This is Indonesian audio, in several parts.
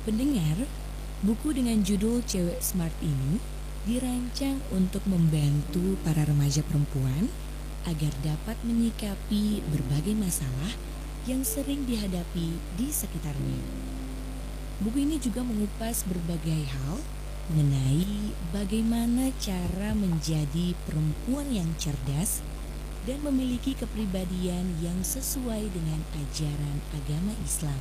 Pendengar, buku dengan judul Cewek Smart ini dirancang untuk membantu para remaja perempuan agar dapat menyikapi berbagai masalah yang sering dihadapi di sekitarnya. Buku ini juga mengupas berbagai hal mengenai bagaimana cara menjadi perempuan yang cerdas dan memiliki kepribadian yang sesuai dengan ajaran agama Islam.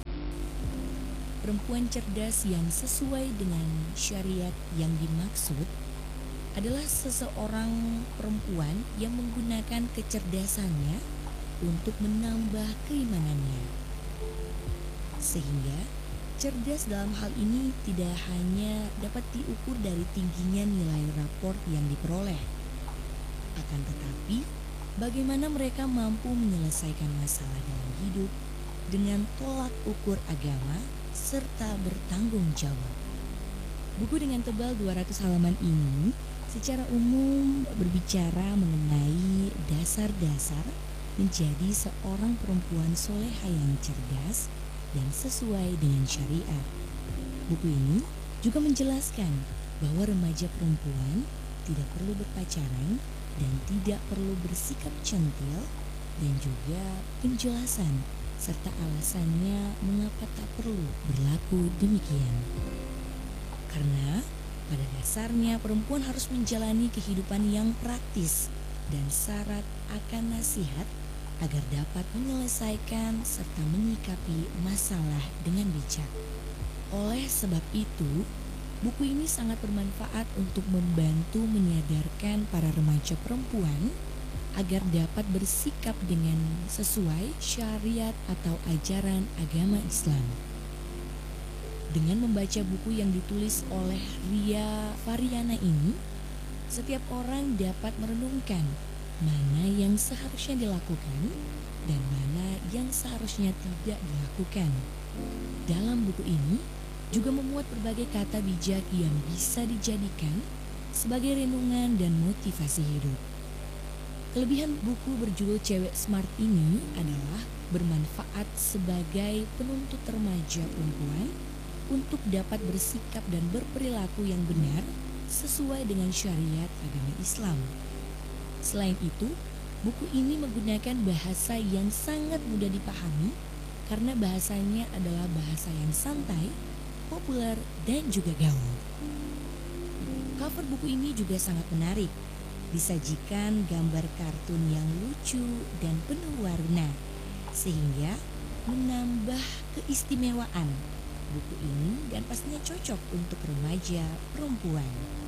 Perempuan cerdas yang sesuai dengan syariat yang dimaksud adalah seseorang perempuan yang menggunakan kecerdasannya untuk menambah keimanannya. Sehingga cerdas dalam hal ini tidak hanya dapat diukur dari tingginya nilai raport yang diperoleh, akan tetapi bagaimana mereka mampu menyelesaikan masalah dalam hidup dengan tolak ukur agama serta bertanggung jawab. Buku dengan tebal 200 halaman ini secara umum berbicara mengenai dasar-dasar menjadi seorang perempuan soleha yang cerdas dan sesuai dengan syariat. Buku ini juga menjelaskan bahwa remaja perempuan tidak perlu berpacaran dan tidak perlu bersikap centil, dan juga penjelasan serta alasannya mengapa tak perlu berlaku demikian. Karena pada dasarnya perempuan harus menjalani kehidupan yang praktis dan syarat akan nasihat agar dapat menyelesaikan serta menyikapi masalah dengan bijak. Oleh sebab itu, buku ini sangat bermanfaat untuk membantu menyadarkan para remaja perempuan agar dapat bersikap dengan sesuai syariat atau ajaran agama Islam. Dengan membaca buku yang ditulis oleh Ria Variana ini, setiap orang dapat merenungkan mana yang seharusnya dilakukan dan mana yang seharusnya tidak dilakukan. Dalam buku ini juga memuat berbagai kata bijak yang bisa dijadikan sebagai renungan dan motivasi hidup. Kelebihan buku berjudul Cewek Smart ini adalah bermanfaat sebagai penuntut remaja perempuan untuk dapat bersikap dan berperilaku yang benar sesuai dengan syariat agama Islam. Selain itu, buku ini menggunakan bahasa yang sangat mudah dipahami karena bahasanya adalah bahasa yang santai, populer, dan juga gaul. Cover buku ini juga sangat menarik. Disajikan gambar kartun yang lucu dan penuh warna, sehingga menambah keistimewaan buku ini dan pastinya cocok untuk remaja perempuan.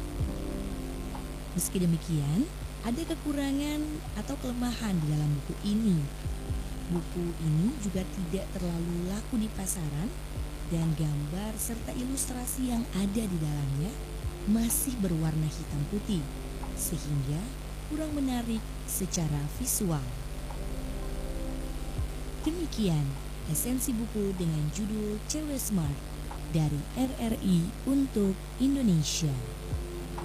Meski demikian, ada kekurangan atau kelemahan di dalam buku ini. Buku ini juga tidak terlalu laku di pasaran dan gambar serta ilustrasi yang ada di dalamnya masih berwarna hitam putih, sehingga kurang menarik secara visual. Demikian esensi buku dengan judul Cewek Smart dari RRI untuk Indonesia.